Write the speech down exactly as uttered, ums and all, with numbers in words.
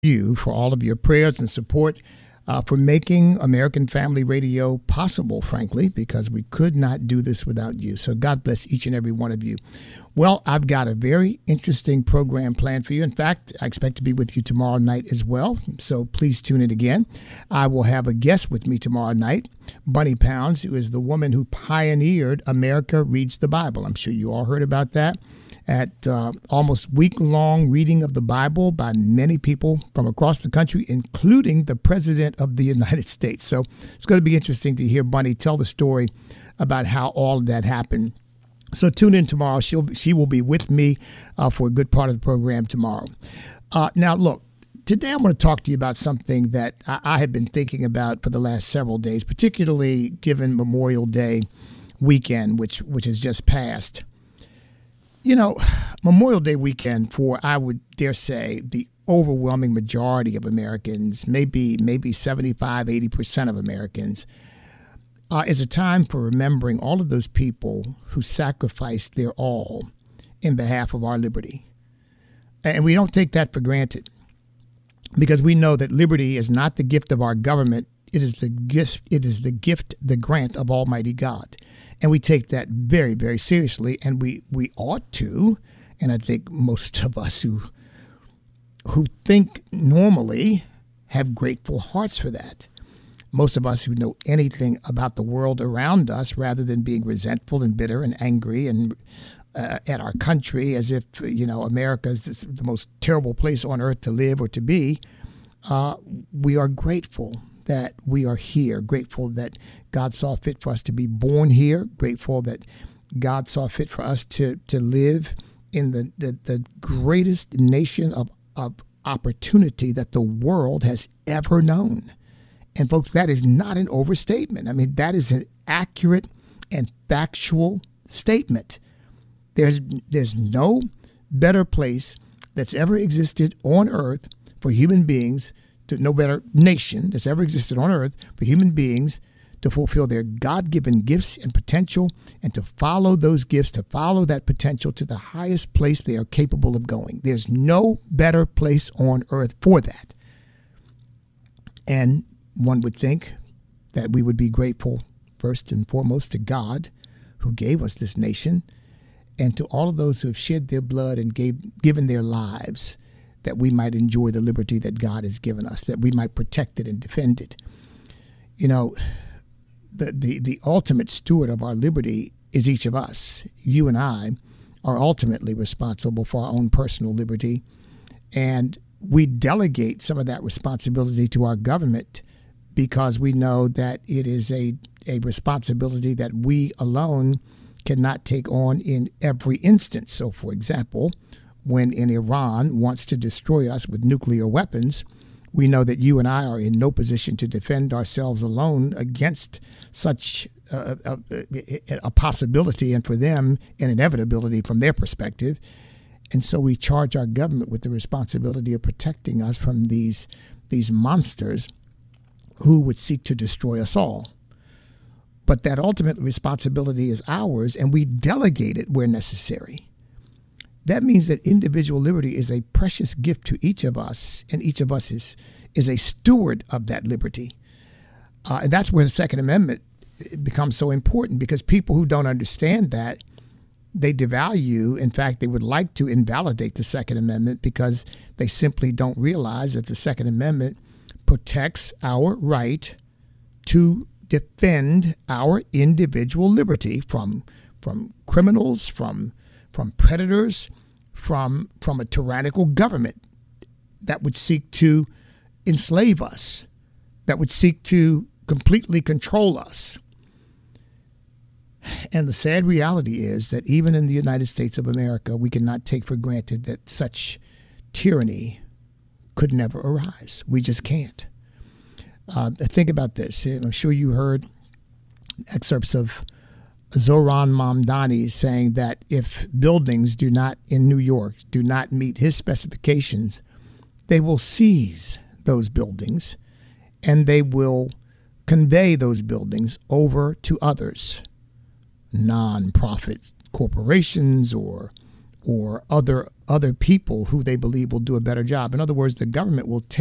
you for all of your prayers and support uh, for making American Family Radio possible, frankly, because we could not do this without you. So God bless each and every one of you. Well, I've got a very interesting program planned for you. In fact, I expect to be with you tomorrow night as well. So please tune in again. I will have a guest with me tomorrow night, Bunny Pounds, who is the woman who pioneered America Reads the Bible. I'm sure you all heard about that. At uh, almost week-long reading of the Bible by many people from across the country, including the President of the United States. So it's going to be interesting to hear Bunny tell the story about how all of that happened. So tune in tomorrow. She'll she will be with me uh, for a good part of the program tomorrow. Uh, now, look, today I'm going to talk to you about something that I, I have been thinking about for the last several days, particularly given Memorial Day weekend, which which has just passed. You know, Memorial Day weekend for, I would dare say, the overwhelming majority of Americans, maybe maybe seventy-five, eighty percent of Americans, uh, is a time for remembering all of those people who sacrificed their all in behalf of our liberty. And we don't take that for granted, because we know that liberty is not the gift of our government. It is the gift, it is the gift, the grant of Almighty God. And we take that very, very seriously, and we, we ought to. And I think most of us who who think normally have grateful hearts for that. Most of us who know anything about the world around us, rather than being resentful and bitter and angry and uh, at our country as if, you know, America is the most terrible place on earth to live or to be, uh, we are grateful that we are here, grateful that God saw fit for us to be born here, grateful that God saw fit for us to to live in the, the, the greatest nation of, of opportunity that the world has ever known. And folks, that is not an overstatement. I mean, that is an accurate and factual statement. There's there's no better place that's ever existed on earth for human beings, to no better nation that's ever existed on earth for human beings to fulfill their God-given gifts and potential, and to follow those gifts, to follow that potential to the highest place they are capable of going. There's no better place on earth for that. And one would think that we would be grateful first and foremost to God, who gave us this nation, and to all of those who have shed their blood and gave given their lives, that we might enjoy the liberty that God has given us, that we might protect it and defend it. You know, the, the, the ultimate steward of our liberty is each of us. You and I are ultimately responsible for our own personal liberty, and we delegate some of that responsibility to our government because we know that it is a, a responsibility that we alone cannot take on in every instance. So, for example, when in Iran wants to destroy us with nuclear weapons, we know that you and I are in no position to defend ourselves alone against such a, a, a possibility, and for them, an inevitability from their perspective. And so we charge our government with the responsibility of protecting us from these, these monsters who would seek to destroy us all. But that ultimate responsibility is ours, and we delegate it where necessary. That means that individual liberty is a precious gift to each of us, and each of us is, is a steward of that liberty. Uh, and that's where the Second Amendment becomes so important, because people who don't understand that, they devalue, in fact, they would like to invalidate the Second Amendment because they simply don't realize that the Second Amendment protects our right to defend our individual liberty from, from criminals, from from predators, from from a tyrannical government that would seek to enslave us, that would seek to completely control us. And the sad reality is that even in the United States of America, we cannot take for granted that such tyranny could never arise. We just can't. Uh, think about this. I'm sure you heard excerpts of Zohran Mamdani saying that if buildings do not, in New York, do not meet his specifications, they will seize those buildings and they will convey those buildings over to others, non-profit corporations or or other other people who they believe will do a better job. In other words, the government will take